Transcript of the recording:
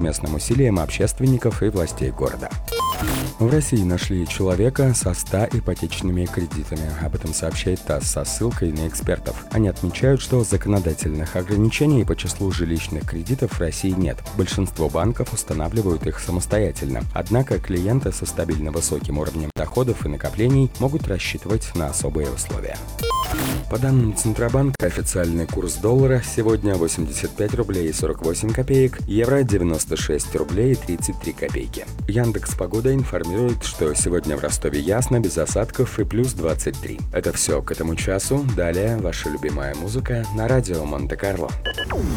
совместным усилиям общественников и властей города. В России нашли человека со 100 ипотечными кредитами. Об этом сообщает ТАСС со ссылкой на экспертов. Они отмечают, что законодательных ограничений по числу жилищных кредитов в России нет. Большинство банков устанавливают их самостоятельно. Однако клиенты со стабильно высоким уровнем доходов и накоплений могут рассчитывать на особые условия. По данным Центробанка, официальный курс доллара сегодня 85 рублей 48 копеек, евро 96 рублей 33 копейки. Яндекс.Погода информирует, что сегодня в Ростове ясно, без осадков и плюс 23. Это все к этому часу. Далее ваша любимая музыка на радио Монте-Карло.